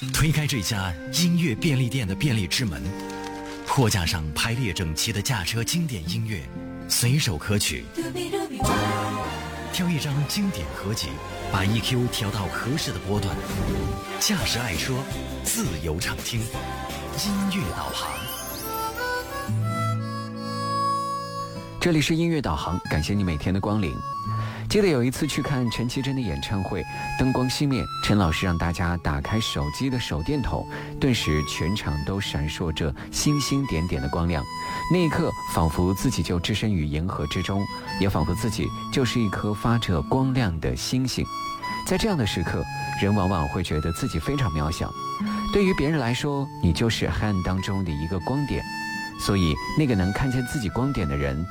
推开这家音乐便利店的便利之门，货架上排列整齐的驾车经典音乐，随手可取。挑一张经典合集，把 EQ 调到合适的波段，驾驶爱车，自由畅听，音乐导航。 这里是音乐导航，感谢你每天的光临。记得有一次去看陈绮贞的演唱会，灯光熄灭，陈老师让大家打开手机的手电筒，顿时全场都闪烁着星星点点的光亮。那一刻，仿佛自己就置身于银河之中，也仿佛自己就是一颗发着光亮的星星。在这样的时刻，人往往会觉得自己非常渺小，对于别人来说，你就是黑暗当中的一个光点。所以那个能看见自己光点的人，